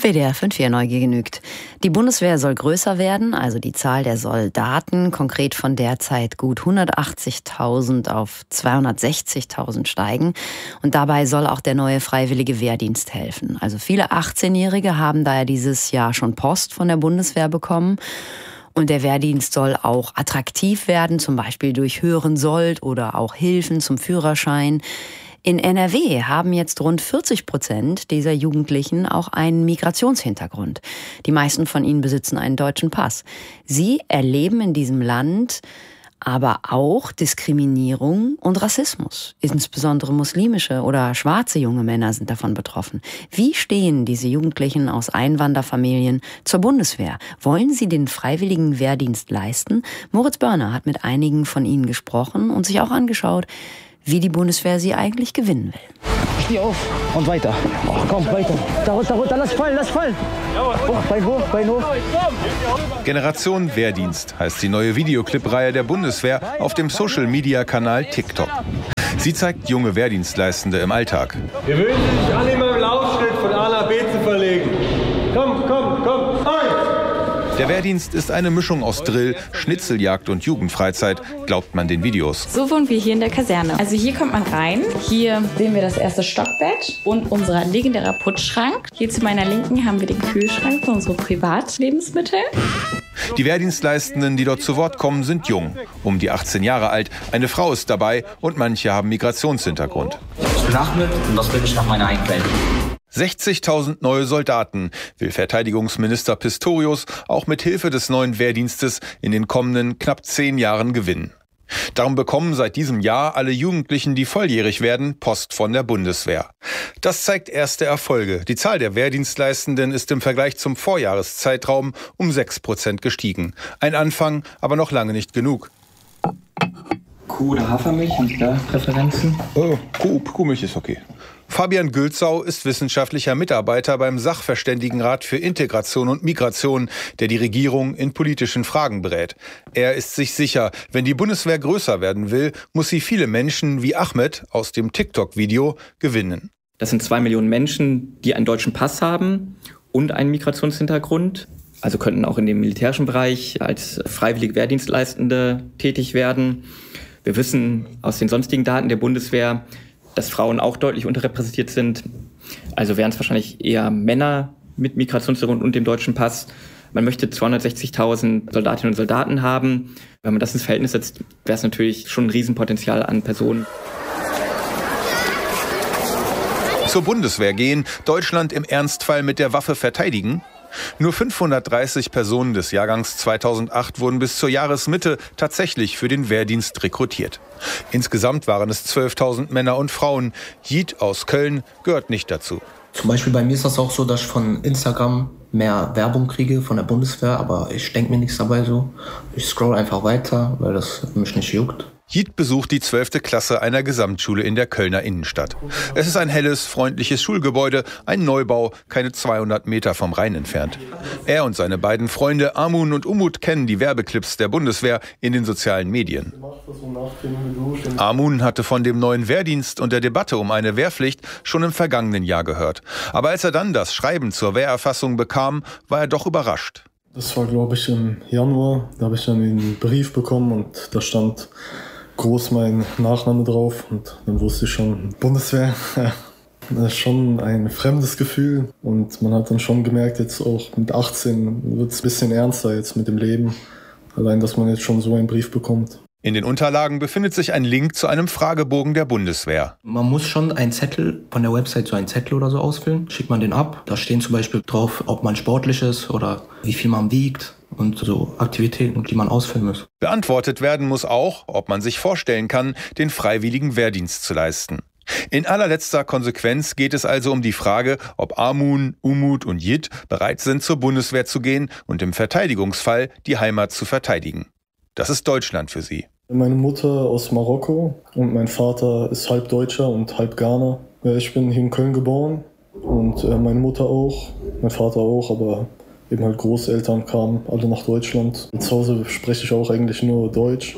WDR 5 Neugier genügt. Die Bundeswehr soll größer werden, also die Zahl der Soldaten konkret von derzeit gut 180.000 auf 260.000 steigen. Und dabei soll auch der neue freiwillige Wehrdienst helfen. Also viele 18-Jährige haben daher dieses Jahr schon Post von der Bundeswehr bekommen. Und der Wehrdienst soll auch attraktiv werden, zum Beispiel durch höheren Sold oder auch Hilfen zum Führerschein. In NRW haben jetzt rund 40% dieser Jugendlichen auch einen Migrationshintergrund. Die meisten von ihnen besitzen einen deutschen Pass. Sie erleben in diesem Land aber auch Diskriminierung und Rassismus. Insbesondere muslimische oder schwarze junge Männer sind davon betroffen. Wie stehen diese Jugendlichen aus Einwanderfamilien zur Bundeswehr? Wollen sie den freiwilligen Wehrdienst leisten? Moritz Börner hat mit einigen von ihnen gesprochen und sich auch angeschaut, wie die Bundeswehr sie eigentlich gewinnen will. Steh auf und weiter. Oh, komm, weiter. Da, lass fallen. Oh, Bein hoch. Generation Wehrdienst heißt die neue Videoclip-Reihe der Bundeswehr auf dem Social-Media-Kanal TikTok. Sie zeigt junge Wehrdienstleistende im Alltag. Wir wünschen sich alle immer im Laufschritt von A nach B zu verlegen. Komm. Der Wehrdienst ist eine Mischung aus Drill, Schnitzeljagd und Jugendfreizeit, glaubt man den Videos. So wohnen wir hier in der Kaserne. Also hier kommt man rein. Hier sehen wir das erste Stockbett und unser legendärer Putzschrank. Hier zu meiner Linken haben wir den Kühlschrank für unsere Privatlebensmittel. Die Wehrdienstleistenden, die dort zu Wort kommen, sind jung, um die 18 Jahre alt. Eine Frau ist dabei und manche haben Migrationshintergrund. Ich bin Ahmed und das bin ich nach meiner Einquelle. 60.000 neue Soldaten will Verteidigungsminister Pistorius auch mit Hilfe des neuen Wehrdienstes in den kommenden knapp 10 Jahren gewinnen. Darum bekommen seit diesem Jahr alle Jugendlichen, die volljährig werden, Post von der Bundeswehr. Das zeigt erste Erfolge. Die Zahl der Wehrdienstleistenden ist im Vergleich zum Vorjahreszeitraum um 6% gestiegen. Ein Anfang, aber noch lange nicht genug. Kuh oder Hafermilch, haben Sie da Präferenzen? Kuhmilch ist okay. Fabian Gülzau ist wissenschaftlicher Mitarbeiter beim Sachverständigenrat für Integration und Migration, der die Regierung in politischen Fragen berät. Er ist sich sicher, wenn die Bundeswehr größer werden will, muss sie viele Menschen wie Ahmed aus dem TikTok-Video gewinnen. Das sind 2 Millionen Menschen, die einen deutschen Pass haben und einen Migrationshintergrund. Also könnten auch in dem militärischen Bereich als freiwillige Wehrdienstleistende tätig werden. Wir wissen aus den sonstigen Daten der Bundeswehr, dass Frauen auch deutlich unterrepräsentiert sind. Also wären es wahrscheinlich eher Männer mit Migrationshintergrund und dem deutschen Pass. Man möchte 260.000 Soldatinnen und Soldaten haben. Wenn man das ins Verhältnis setzt, wäre es natürlich schon ein Riesenpotenzial an Personen. Zur Bundeswehr gehen, Deutschland im Ernstfall mit der Waffe verteidigen? Nur 530 Personen des Jahrgangs 2008 wurden bis zur Jahresmitte tatsächlich für den Wehrdienst rekrutiert. Insgesamt waren es 12.000 Männer und Frauen. Jid aus Köln gehört nicht dazu. Zum Beispiel bei mir ist das auch so, dass ich von Instagram mehr Werbung kriege von der Bundeswehr, aber ich denke mir nichts dabei so. Ich scroll einfach weiter, weil das mich nicht juckt. Jid besucht die 12. Klasse einer Gesamtschule in der Kölner Innenstadt. Es ist ein helles, freundliches Schulgebäude, ein Neubau, keine 200 Meter vom Rhein entfernt. Er und seine beiden Freunde Amun und Umut kennen die Werbeclips der Bundeswehr in den sozialen Medien. Amun hatte von dem neuen Wehrdienst und der Debatte um eine Wehrpflicht schon im vergangenen Jahr gehört. Aber als er dann das Schreiben zur Wehrerfassung bekam, war er doch überrascht. Das war, glaube ich, im Januar. Da habe ich dann einen Brief bekommen und da stand groß mein Nachname drauf und dann wusste ich schon, Bundeswehr, das ist schon ein fremdes Gefühl und man hat dann schon gemerkt, jetzt auch mit 18 wird es ein bisschen ernster jetzt mit dem Leben, allein, dass man jetzt schon so einen Brief bekommt. In den Unterlagen befindet sich ein Link zu einem Fragebogen der Bundeswehr. Man muss schon einen Zettel von der Website, so einen Zettel oder so ausfüllen, schickt man den ab, da stehen zum Beispiel drauf, ob man sportlich ist oder wie viel man wiegt. Und so Aktivitäten, die man ausfüllen muss. Beantwortet werden muss auch, ob man sich vorstellen kann, den freiwilligen Wehrdienst zu leisten. In allerletzter Konsequenz geht es also um die Frage, ob Amun, Umut und Jid bereit sind, zur Bundeswehr zu gehen und im Verteidigungsfall die Heimat zu verteidigen. Das ist Deutschland für sie. Meine Mutter aus Marokko und mein Vater ist halb Deutscher und halb Ghana. Ich bin hier in Köln geboren und meine Mutter auch, mein Vater auch, aber eben halt Großeltern kamen alle nach Deutschland. Zu Hause spreche ich auch eigentlich nur Deutsch.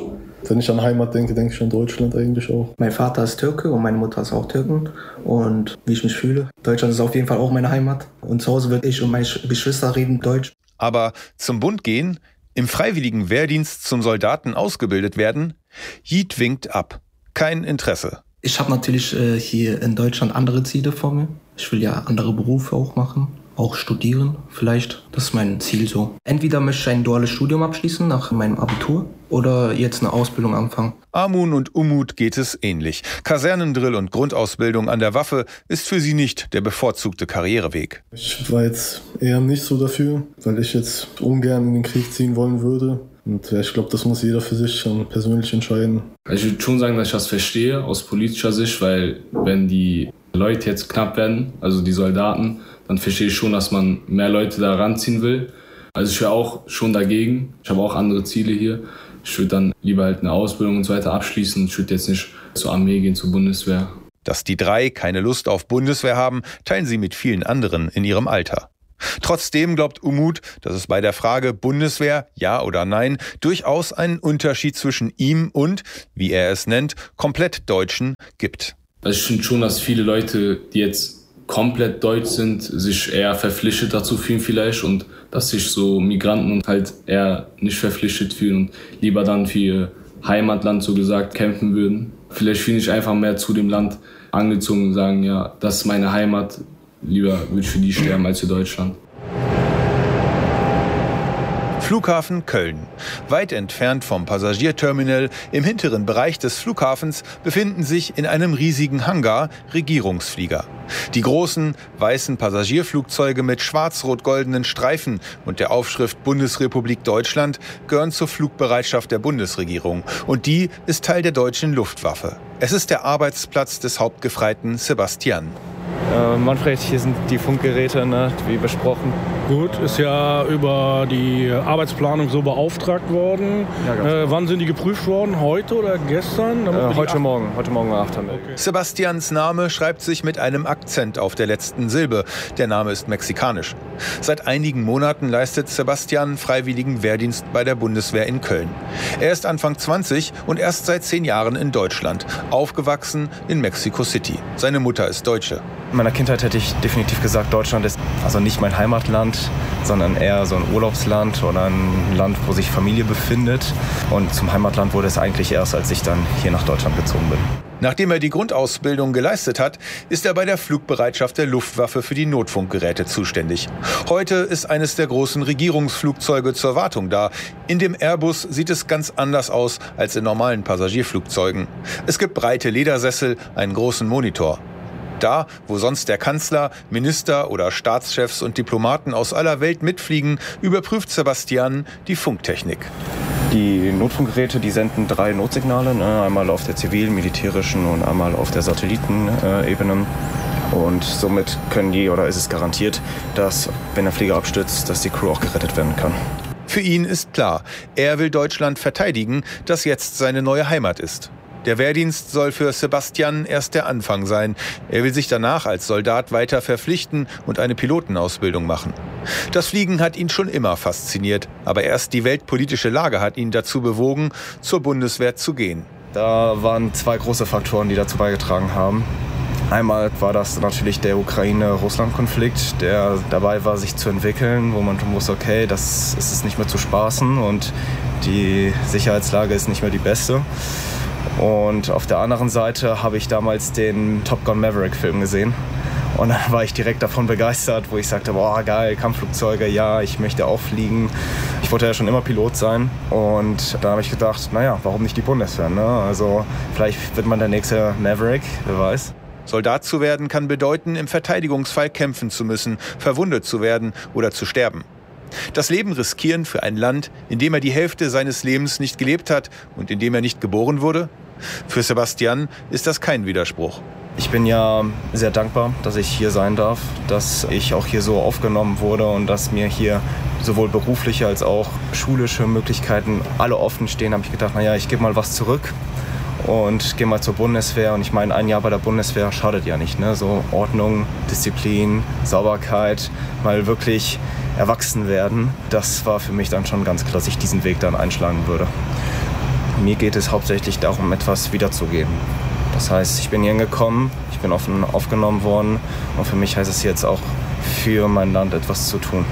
Wenn ich an Heimat denke, denke ich an Deutschland eigentlich auch. Mein Vater ist Türke und meine Mutter ist auch Türkin. Und wie ich mich fühle, Deutschland ist auf jeden Fall auch meine Heimat. Und zu Hause würde ich und meine Geschwister reden Deutsch. Aber zum Bund gehen, im freiwilligen Wehrdienst zum Soldaten ausgebildet werden, Yiğit winkt ab. Kein Interesse. Ich habe natürlich hier in Deutschland andere Ziele vor mir. Ich will ja andere Berufe auch machen, auch studieren vielleicht. Das ist mein Ziel so. Entweder möchte ich ein duales Studium abschließen nach meinem Abitur oder jetzt eine Ausbildung anfangen. Amun und Umut geht es ähnlich. Kasernendrill und Grundausbildung an der Waffe ist für sie nicht der bevorzugte Karriereweg. Ich war jetzt eher nicht so dafür, weil ich jetzt ungern in den Krieg ziehen wollen würde. Und ich glaube, das muss jeder für sich dann persönlich entscheiden. Ich würde schon sagen, dass ich das verstehe aus politischer Sicht, weil wenn die Leute jetzt knapp werden, also die Soldaten, dann verstehe ich schon, dass man mehr Leute da ranziehen will. Also ich wäre auch schon dagegen. Ich habe auch andere Ziele hier. Ich würde dann lieber halt eine Ausbildung und so weiter abschließen. Ich würde jetzt nicht zur Armee gehen, zur Bundeswehr. Dass die drei keine Lust auf Bundeswehr haben, teilen sie mit vielen anderen in ihrem Alter. Trotzdem glaubt Umut, dass es bei der Frage Bundeswehr, ja oder nein, durchaus einen Unterschied zwischen ihm und, wie er es nennt, komplett Deutschen gibt. Also ich finde schon, dass viele Leute, die jetzt komplett deutsch sind, sich eher verpflichtet dazu fühlen vielleicht und dass sich so Migranten und halt eher nicht verpflichtet fühlen und lieber dann für ihr Heimatland so gesagt kämpfen würden. Vielleicht fühle ich einfach mehr zu dem Land angezogen und sagen, ja, das ist meine Heimat, lieber würde ich für die sterben als für Deutschland. Flughafen Köln. Weit entfernt vom Passagierterminal im hinteren Bereich des Flughafens befinden sich in einem riesigen Hangar Regierungsflieger. Die großen, weißen Passagierflugzeuge mit schwarz-rot-goldenen Streifen und der Aufschrift Bundesrepublik Deutschland gehören zur Flugbereitschaft der Bundesregierung. Und die ist Teil der deutschen Luftwaffe. Es ist der Arbeitsplatz des Hauptgefreiten Sebastian. Manfred, hier sind die Funkgeräte, ne, wie besprochen. Gut, ist ja über die Arbeitsplanung so beauftragt worden. Ja, wann sind die geprüft worden? Heute oder gestern? Heute Morgen um 8 haben wir. Okay. Sebastians Name schreibt sich mit einem Akzent auf der letzten Silbe. Der Name ist mexikanisch. Seit einigen Monaten leistet Sebastian freiwilligen Wehrdienst bei der Bundeswehr in Köln. Er ist Anfang 20 und erst seit 10 Jahren in Deutschland. Aufgewachsen in Mexico City. Seine Mutter ist Deutsche. In meiner Kindheit hätte ich definitiv gesagt, Deutschland ist also nicht mein Heimatland, sondern eher so ein Urlaubsland oder ein Land, wo sich Familie befindet. Und zum Heimatland wurde es eigentlich erst, als ich dann hier nach Deutschland gezogen bin. Nachdem er die Grundausbildung geleistet hat, ist er bei der Flugbereitschaft der Luftwaffe für die Notfunkgeräte zuständig. Heute ist eines der großen Regierungsflugzeuge zur Wartung da. In dem Airbus sieht es ganz anders aus als in normalen Passagierflugzeugen. Es gibt breite Ledersessel, einen großen Monitor. Da, wo sonst der Kanzler, Minister oder Staatschefs und Diplomaten aus aller Welt mitfliegen, überprüft Sebastian die Funktechnik. Die Notfunkgeräte, die senden 3 Notsignale, ne? Einmal auf der zivilen, militärischen und einmal auf der Satellitenebene. Und somit können die, oder ist es garantiert, dass, wenn der Flieger abstürzt, dass die Crew auch gerettet werden kann. Für ihn ist klar, er will Deutschland verteidigen, das jetzt seine neue Heimat ist. Der Wehrdienst soll für Sebastian erst der Anfang sein. Er will sich danach als Soldat weiter verpflichten und eine Pilotenausbildung machen. Das Fliegen hat ihn schon immer fasziniert, aber erst die weltpolitische Lage hat ihn dazu bewogen, zur Bundeswehr zu gehen. Da waren 2 große Faktoren, die dazu beigetragen haben. Einmal war das natürlich der Ukraine-Russland-Konflikt, der dabei war, sich zu entwickeln, wo man wusste, okay, das ist es nicht mehr zu spaßen und die Sicherheitslage ist nicht mehr die beste. Und auf der anderen Seite habe ich damals den Top Gun Maverick-Film gesehen. Und dann war ich direkt davon begeistert, wo ich sagte, boah, geil, Kampfflugzeuge, ja, ich möchte auch fliegen. Ich wollte ja schon immer Pilot sein. Und da habe ich gedacht, naja, warum nicht die Bundeswehr, ne? Also vielleicht wird man der nächste Maverick, wer weiß. Soldat zu werden kann bedeuten, im Verteidigungsfall kämpfen zu müssen, verwundet zu werden oder zu sterben. Das Leben riskieren für ein Land, in dem er die Hälfte seines Lebens nicht gelebt hat und in dem er nicht geboren wurde? Für Sebastian ist das kein Widerspruch. Ich bin ja sehr dankbar, dass ich hier sein darf, dass ich auch hier so aufgenommen wurde und dass mir hier sowohl berufliche als auch schulische Möglichkeiten alle offen stehen. Da habe ich gedacht, naja, ich gebe mal was zurück und gehe mal zur Bundeswehr. Und ich meine, ein Jahr bei der Bundeswehr schadet ja nicht, ne? So Ordnung, Disziplin, Sauberkeit, mal wirklich erwachsen werden. Das war für mich dann schon ganz klar, dass ich diesen Weg dann einschlagen würde. Mir geht es hauptsächlich darum, etwas wiederzugeben. Das heißt, ich bin hier gekommen, ich bin aufgenommen worden und für mich heißt es jetzt auch, für mein Land etwas zu tun.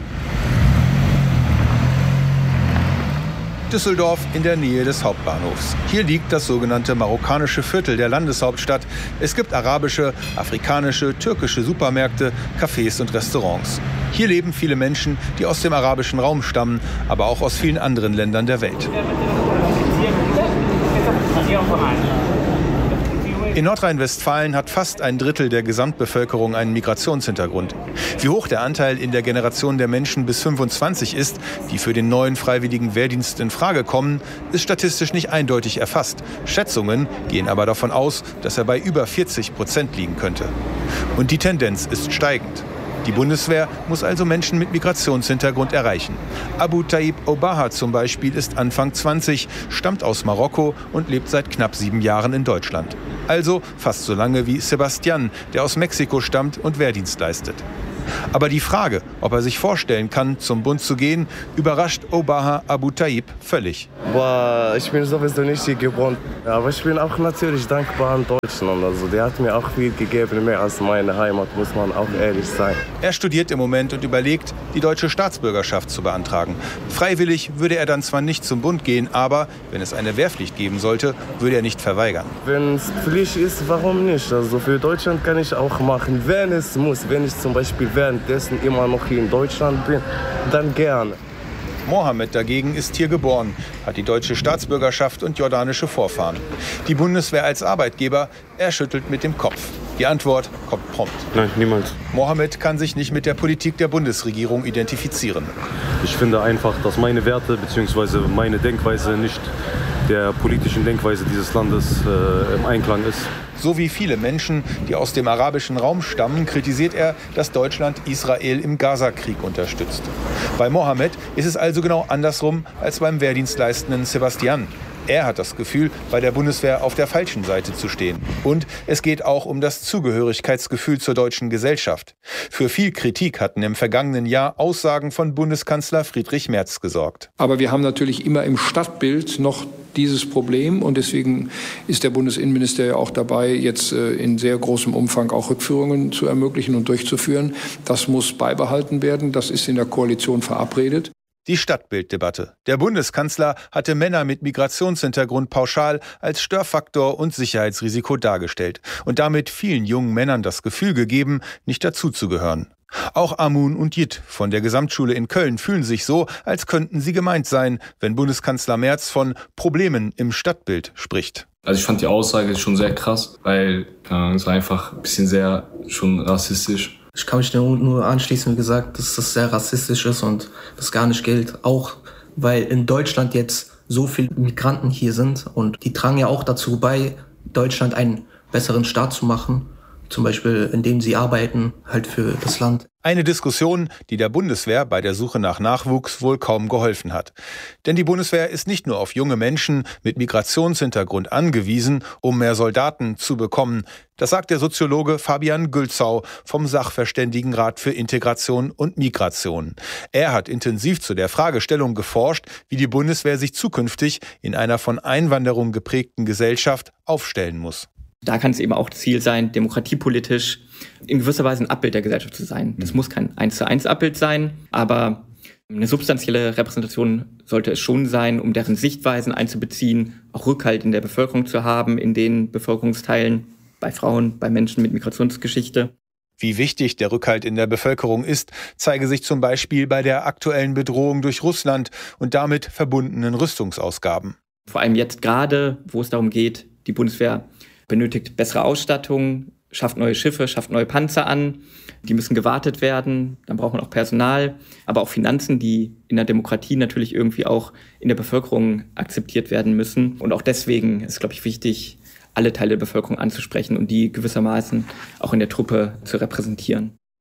Düsseldorf in der Nähe des Hauptbahnhofs. Hier liegt das sogenannte marokkanische Viertel der Landeshauptstadt. Es gibt arabische, afrikanische, türkische Supermärkte, Cafés und Restaurants. Hier leben viele Menschen, die aus dem arabischen Raum stammen, aber auch aus vielen anderen Ländern der Welt. In Nordrhein-Westfalen hat fast ein Drittel der Gesamtbevölkerung einen Migrationshintergrund. Wie hoch der Anteil in der Generation der Menschen bis 25 ist, die für den neuen freiwilligen Wehrdienst in Frage kommen, ist statistisch nicht eindeutig erfasst. Schätzungen gehen aber davon aus, dass er bei über 40% liegen könnte. Und die Tendenz ist steigend. Die Bundeswehr muss also Menschen mit Migrationshintergrund erreichen. Abu Taib Obaha zum Beispiel ist Anfang 20, stammt aus Marokko und lebt seit knapp 7 Jahren in Deutschland. Also fast so lange wie Sebastian, der aus Mexiko stammt und Wehrdienst leistet. Aber die Frage, ob er sich vorstellen kann, zum Bund zu gehen, überrascht Obaha Abu Taib völlig. Boah, ich bin sowieso nicht hier geboren. Aber ich bin auch natürlich dankbar an Deutschland. Also, der hat mir auch viel gegeben, mehr als meine Heimat, muss man auch ehrlich sein. Er studiert im Moment und überlegt, die deutsche Staatsbürgerschaft zu beantragen. Freiwillig würde er dann zwar nicht zum Bund gehen, aber wenn es eine Wehrpflicht geben sollte, würde er nicht verweigern. Wenn es Pflicht ist, warum nicht? Also für Deutschland kann ich auch machen, wenn es muss. Wenn ich zum Beispiel währenddessen immer noch hier in Deutschland bin, dann gerne. Mohammed dagegen ist hier geboren, hat die deutsche Staatsbürgerschaft und jordanische Vorfahren. Die Bundeswehr als Arbeitgeber, er schüttelt mit dem Kopf. Die Antwort kommt prompt. Nein, niemals. Mohammed kann sich nicht mit der Politik der Bundesregierung identifizieren. Ich finde einfach, dass meine Werte bzw. meine Denkweise nicht der politischen Denkweise dieses Landes im Einklang ist. So wie viele Menschen, die aus dem arabischen Raum stammen, kritisiert er, dass Deutschland Israel im Gaza-Krieg unterstützt. Bei Mohammed ist es also genau andersrum als beim Wehrdienstleistenden Sebastian. Er hat das Gefühl, bei der Bundeswehr auf der falschen Seite zu stehen. Und es geht auch um das Zugehörigkeitsgefühl zur deutschen Gesellschaft. Für viel Kritik hatten im vergangenen Jahr Aussagen von Bundeskanzler Friedrich Merz gesorgt. Aber wir haben natürlich immer im Stadtbild noch dieses Problem und deswegen ist der Bundesinnenminister ja auch dabei, jetzt in sehr großem Umfang auch Rückführungen zu ermöglichen und durchzuführen. Das muss beibehalten werden, das ist in der Koalition verabredet. Die Stadtbilddebatte. Der Bundeskanzler hatte Männer mit Migrationshintergrund pauschal als Störfaktor und Sicherheitsrisiko dargestellt und damit vielen jungen Männern das Gefühl gegeben, nicht dazuzugehören. Auch Amun und Jit von der Gesamtschule in Köln fühlen sich so, als könnten sie gemeint sein, wenn Bundeskanzler Merz von Problemen im Stadtbild spricht. Also ich fand die Aussage schon sehr krass, weil es war einfach ein bisschen sehr schon rassistisch. Ich kann mich nur anschließen, wie gesagt, dass das sehr rassistisch ist und das gar nicht gilt. Auch weil in Deutschland jetzt so viele Migranten hier sind und die tragen ja auch dazu bei, Deutschland einen besseren Staat zu machen. Zum Beispiel, indem sie arbeiten, halt für das Land. Eine Diskussion, die der Bundeswehr bei der Suche nach Nachwuchs wohl kaum geholfen hat. Denn die Bundeswehr ist nicht nur auf junge Menschen mit Migrationshintergrund angewiesen, um mehr Soldaten zu bekommen. Das sagt der Soziologe Fabian Gülzau vom Sachverständigenrat für Integration und Migration. Er hat intensiv zu der Fragestellung geforscht, wie die Bundeswehr sich zukünftig in einer von Einwanderung geprägten Gesellschaft aufstellen muss. Da kann es eben auch Ziel sein, demokratiepolitisch in gewisser Weise ein Abbild der Gesellschaft zu sein. Das muss kein 1:1 Abbild sein, aber eine substanzielle Repräsentation sollte es schon sein, um deren Sichtweisen einzubeziehen, auch Rückhalt in der Bevölkerung zu haben, in den Bevölkerungsteilen, bei Frauen, bei Menschen mit Migrationsgeschichte. Wie wichtig der Rückhalt in der Bevölkerung ist, zeige sich zum Beispiel bei der aktuellen Bedrohung durch Russland und damit verbundenen Rüstungsausgaben. Vor allem jetzt gerade, wo es darum geht, die Bundeswehr benötigt bessere Ausstattung, schafft neue Schiffe, schafft neue Panzer an. Die müssen gewartet werden, dann braucht man auch Personal, aber auch Finanzen, die in der Demokratie natürlich irgendwie auch in der Bevölkerung akzeptiert werden müssen. Und auch deswegen ist, glaube ich, wichtig, alle Teile der Bevölkerung anzusprechen und die gewissermaßen auch in der Truppe zu repräsentieren.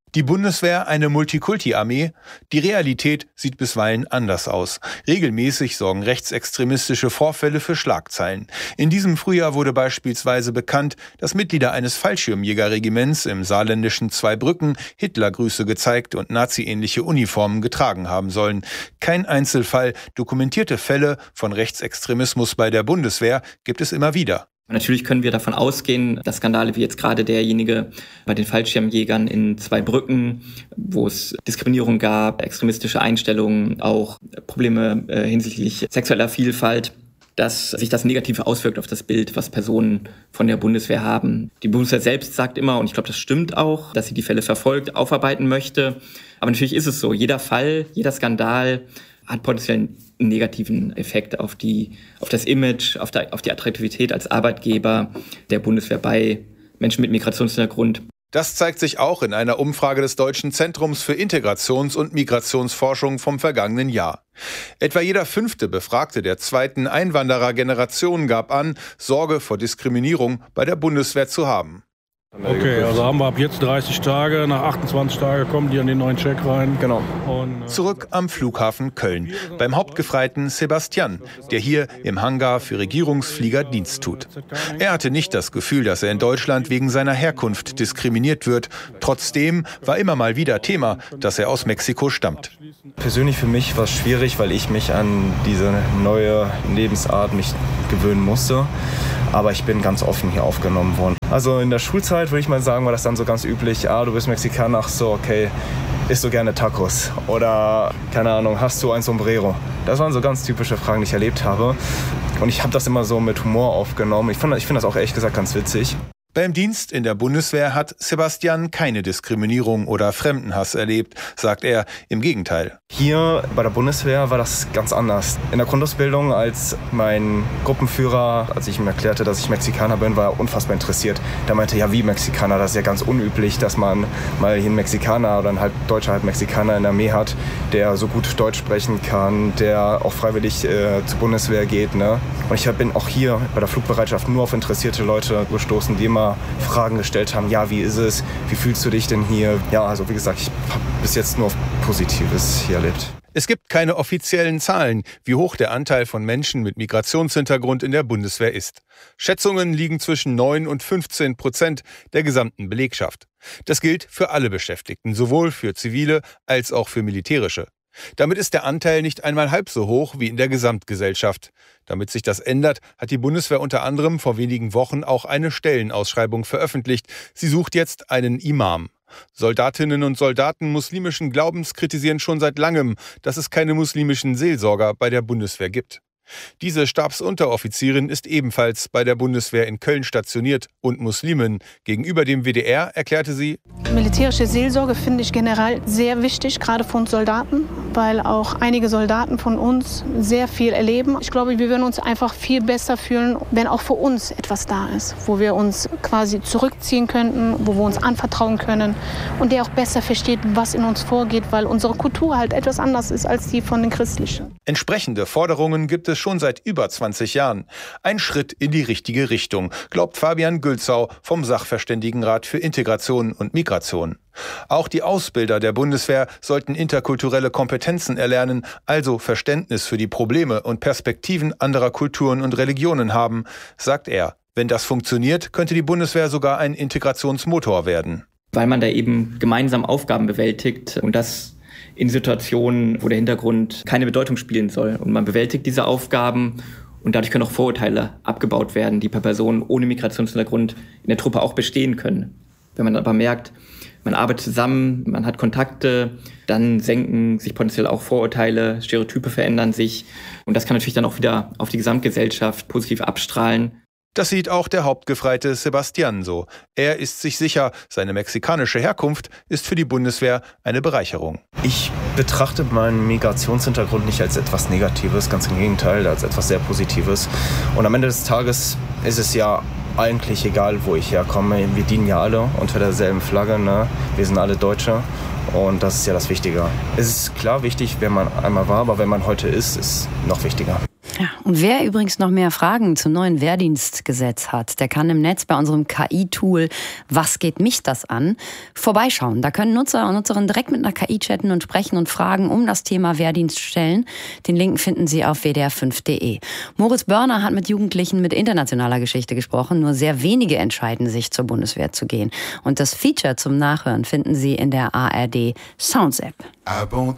Die Bundeswehr eine Multikulti-Armee? Die Realität sieht bisweilen anders aus. Regelmäßig sorgen rechtsextremistische Vorfälle für Schlagzeilen. In diesem Frühjahr wurde beispielsweise bekannt, dass Mitglieder eines Fallschirmjägerregiments im saarländischen Zweibrücken Hitlergrüße gezeigt und naziähnliche Uniformen getragen haben sollen. Kein Einzelfall, dokumentierte Fälle von Rechtsextremismus bei der Bundeswehr gibt es immer wieder. Natürlich können wir davon ausgehen, dass Skandale wie jetzt gerade derjenige bei den Fallschirmjägern in Zweibrücken, wo es Diskriminierung gab, extremistische Einstellungen, auch Probleme hinsichtlich sexueller Vielfalt, dass sich das negativ auswirkt auf das Bild, was Personen von der Bundeswehr haben. Die Bundeswehr selbst sagt immer, und ich glaube, das stimmt auch, dass sie die Fälle verfolgt, aufarbeiten möchte. Aber natürlich ist es so, jeder Fall, jeder Skandal hat potenziell einen negativen Effekt auf das Image, auf die Attraktivität als Arbeitgeber der Bundeswehr bei Menschen mit Migrationshintergrund. Das zeigt sich auch in einer Umfrage des Deutschen Zentrums für Integrations- und Migrationsforschung vom vergangenen Jahr. Etwa jeder 5. Befragte der zweiten Einwanderergeneration gab an, Sorge vor Diskriminierung bei der Bundeswehr zu haben. Okay, also haben wir ab jetzt 30 Tage, nach 28 Tagen kommen die an den neuen Check rein. Genau. Zurück am Flughafen Köln, beim Hauptgefreiten Sebastian, der hier im Hangar für Regierungsflieger Dienst tut. Er hatte nicht das Gefühl, dass er in Deutschland wegen seiner Herkunft diskriminiert wird. Trotzdem war immer mal wieder Thema, dass er aus Mexiko stammt. Persönlich für mich war es schwierig, weil ich mich an diese neue Lebensart gewöhnen musste. Aber ich bin ganz offen hier aufgenommen worden. Also in der Schulzeit würde ich mal sagen, war das dann so ganz üblich, du bist Mexikaner, ach so, okay, isst du gerne Tacos? Oder, keine Ahnung, hast du ein Sombrero? Das waren so ganz typische Fragen, die ich erlebt habe. Und ich habe das immer so mit Humor aufgenommen. Ich finde das auch ehrlich gesagt ganz witzig. Beim Dienst in der Bundeswehr hat Sebastian keine Diskriminierung oder Fremdenhass erlebt, sagt er. Im Gegenteil. Hier bei der Bundeswehr war das ganz anders. In der Grundausbildung, als mein Gruppenführer, als ich ihm erklärte, dass ich Mexikaner bin, war er unfassbar interessiert. Der meinte, ja, wie Mexikaner? Das ist ja ganz unüblich, dass man mal hier einen Mexikaner oder einen halb Deutscher, halb Mexikaner in der Armee hat, der so gut Deutsch sprechen kann, der auch freiwillig zur Bundeswehr geht. Ne? Und ich bin auch hier bei der Flugbereitschaft nur auf interessierte Leute gestoßen, die immer Fragen gestellt haben, ja, wie ist es, wie fühlst du dich denn hier? Ja, also wie gesagt, ich habe bis jetzt nur Positives hier erlebt. Es gibt keine offiziellen Zahlen, wie hoch der Anteil von Menschen mit Migrationshintergrund in der Bundeswehr ist. Schätzungen liegen zwischen 9 und 15% der gesamten Belegschaft. Das gilt für alle Beschäftigten, sowohl für zivile als auch für militärische. Damit ist der Anteil nicht einmal halb so hoch wie in der Gesamtgesellschaft. Damit sich das ändert, hat die Bundeswehr unter anderem vor wenigen Wochen auch eine Stellenausschreibung veröffentlicht. Sie sucht jetzt einen Imam. Soldatinnen und Soldaten muslimischen Glaubens kritisieren schon seit langem, dass es keine muslimischen Seelsorger bei der Bundeswehr gibt. Diese Stabsunteroffizierin ist ebenfalls bei der Bundeswehr in Köln stationiert und Muslimin. Gegenüber dem WDR erklärte sie: Militärische Seelsorge finde ich generell sehr wichtig, gerade für uns Soldaten, weil auch einige Soldaten von uns sehr viel erleben. Ich glaube, wir würden uns einfach viel besser fühlen, wenn auch für uns etwas da ist, wo wir uns quasi zurückziehen könnten, wo wir uns anvertrauen können und der auch besser versteht, was in uns vorgeht, weil unsere Kultur halt etwas anders ist als die von den Christlichen. Entsprechende Forderungen gibt es schon seit über 20 Jahren. Ein Schritt in die richtige Richtung, glaubt Fabian Gülzau vom Sachverständigenrat für Integration und Migration. Auch die Ausbilder der Bundeswehr sollten interkulturelle Kompetenzen erlernen, also Verständnis für die Probleme und Perspektiven anderer Kulturen und Religionen haben, sagt er. Wenn das funktioniert, könnte die Bundeswehr sogar ein Integrationsmotor werden. Weil man da eben gemeinsam Aufgaben bewältigt und das in Situationen, wo der Hintergrund keine Bedeutung spielen soll. Und man bewältigt diese Aufgaben und dadurch können auch Vorurteile abgebaut werden, die bei Personen ohne Migrationshintergrund in der Truppe auch bestehen können. Wenn man aber merkt, man arbeitet zusammen, man hat Kontakte, dann senken sich potenziell auch Vorurteile, Stereotype verändern sich und das kann natürlich dann auch wieder auf die Gesamtgesellschaft positiv abstrahlen. Das sieht auch der Hauptgefreite Sebastian so. Er ist sich sicher, seine mexikanische Herkunft ist für die Bundeswehr eine Bereicherung. Ich betrachte meinen Migrationshintergrund nicht als etwas Negatives, ganz im Gegenteil, als etwas sehr Positives. Und am Ende des Tages ist es ja eigentlich egal, wo ich herkomme. Wir dienen ja alle unter derselben Flagge, ne? Wir sind alle Deutsche. Und das ist ja das Wichtige. Es ist klar wichtig, wer man einmal war, aber wenn man heute ist noch wichtiger. Ja, und wer übrigens noch mehr Fragen zum neuen Wehrdienstgesetz hat, der kann im Netz bei unserem KI-Tool Was geht mich das an? Vorbeischauen. Da können Nutzer und Nutzerinnen direkt mit einer KI chatten und sprechen und Fragen um das Thema Wehrdienst stellen. Den Link finden Sie auf wdr5.de. Moritz Börner hat mit Jugendlichen mit internationaler Geschichte gesprochen. Nur sehr wenige entscheiden sich, zur Bundeswehr zu gehen. Und das Feature zum Nachhören finden Sie in der ARD Sounds App.